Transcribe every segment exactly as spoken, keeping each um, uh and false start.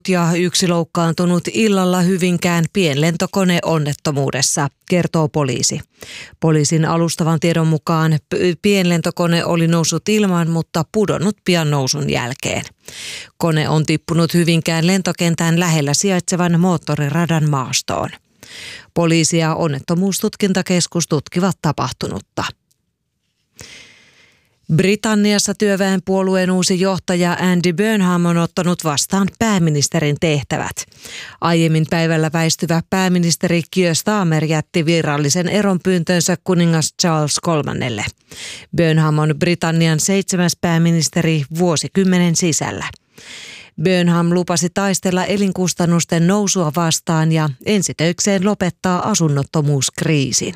Ja yksi loukkaantunut illalla Hyvinkään pienlentokoneonnettomuudessa, kertoo poliisi. Poliisin alustavan tiedon mukaan pienlentokone oli noussut ilmaan, mutta pudonnut pian nousun jälkeen. Kone on tippunut Hyvinkään lentokentän lähellä sijaitsevan moottoriradan maastoon. Poliisi ja onnettomuustutkintakeskus tutkivat tapahtunutta. Britanniassa työväenpuolueen uusi johtaja Andy Burnham on ottanut vastaan pääministerin tehtävät. Aiemmin päivällä väistyvä pääministeri Keir Starmer jätti virallisen eronpyyntönsä kuningas Charles kolmannelle. Burnham on Britannian seitsemäs pääministeri vuosikymmenen sisällä. Burnham lupasi taistella elinkustannusten nousua vastaan ja ensitöikseen lopettaa asunnottomuuskriisin.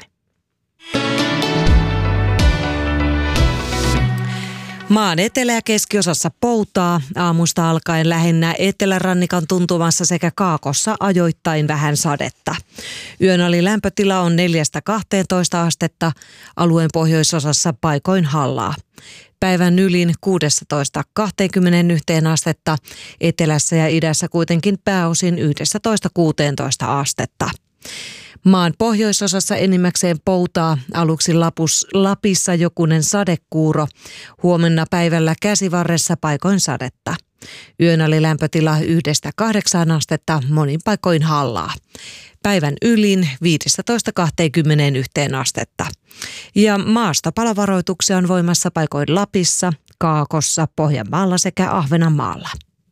Maan etelä- ja keskiosassa poutaa, aamusta alkaen lähinnä etelärannikan tuntumassa sekä kaakossa ajoittain vähän sadetta. Yön ali lämpötila on neljästä kahteentoista astetta, alueen pohjoisosassa paikoin hallaa. Päivän ylin kuudestatoista kahteenkymmeneenyhteen astetta, etelässä ja idässä kuitenkin pääosin yhdestätoista kuuteentoista astetta. Maan pohjoisosassa enimmäkseen poutaa, aluksi Lapus, Lapissa jokunen sadekuuro, huomenna päivällä Käsivarressa paikoin sadetta. Yön ali lämpötila yhdestä kahdeksaan astetta, monin paikoin hallaa. Päivän ylin viidestätoista kahteenkymmeneenyhteen astetta. Ja maastopalavaroituksia on voimassa paikoin Lapissa, Kaakossa, Pohjanmaalla sekä Ahvenanmaalla.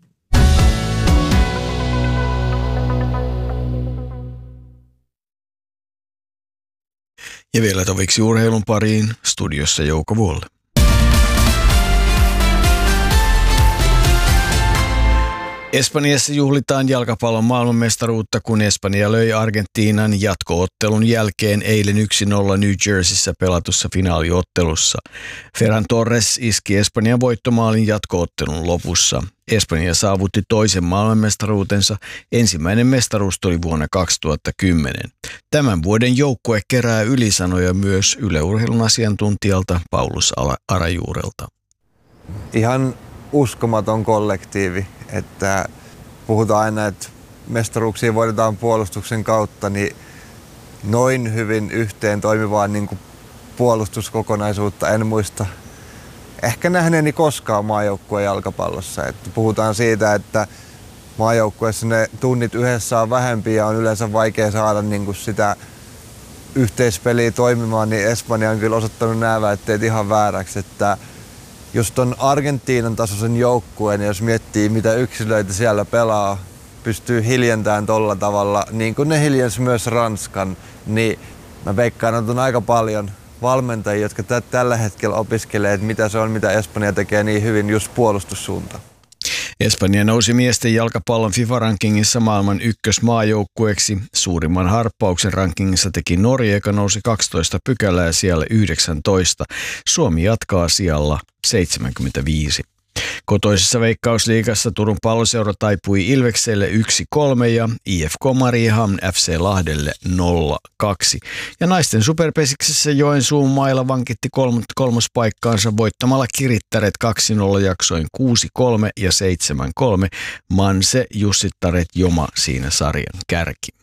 Ja vielä toviksi urheilun pariin, studiossa Jouko Vuolle. Espanjassa juhlitaan jalkapallon maailmanmestaruutta, kun Espanja löi Argentiinan jatko-ottelun jälkeen eilen yksi nolla New Jerseyssä pelatussa finaaliottelussa. Ferran Torres iski Espanjan voittomaalin jatko-ottelun lopussa. Espanja saavutti toisen maailmanmestaruutensa. Ensimmäinen mestaruus tuli vuonna kaksituhattakymmenen. Tämän vuoden joukkue kerää ylisanoja myös Yle Urheilun asiantuntijalta Paulus Arajuurelta. Ihan uskomaton kollektiivi, että puhutaan aina, että mestaruuksia voitetaan puolustuksen kautta, niin noin hyvin yhteen toimivaa niin kuin puolustuskokonaisuutta en muista ehkä nähneeni koskaan maajoukkueen jalkapallossa. Että puhutaan siitä, että maajoukkueessa ne tunnit yhdessä on vähempi ja on yleensä vaikea saada niin kuin sitä yhteispeliä toimimaan, niin Espanja on kyllä osoittanut nämä väitteet ihan vääräksi, että jos ton Argentiinan tasoisen joukkueen, jos miettii mitä yksilöitä siellä pelaa, pystyy hiljentämään tolla tavalla, niin kuin ne hiljensi myös Ranskan, niin mä veikkaan, että on aika paljon valmentajia, jotka t- tällä hetkellä opiskelee, että mitä se on, mitä Espanja tekee niin hyvin just puolustussuuntaan. Espanja nousi miesten jalkapallon FIFA-rankingissa maailman ykkösmaajoukkueeksi. Suurimman harppauksen rankingissa teki Norja, joka nousi kaksitoista pykälää siellä yhdeksäntoista. Suomi jatkaa sijalla seitsemänkymmentäviisi. Kotoisessa Veikkausliigassa Turun Palloseura taipui Ilvekselle yksi kolme ja I F K Mariehamn F C Lahdelle nolla kaksi. Ja naisten superpesiksessä Joensuun Maila vankitti kolmospaikkaansa voittamalla Kirittäret kaksi nolla jaksoin kuusi kolme ja seitsemän kolme. Manse jussittaret Joma siinä sarjan kärki.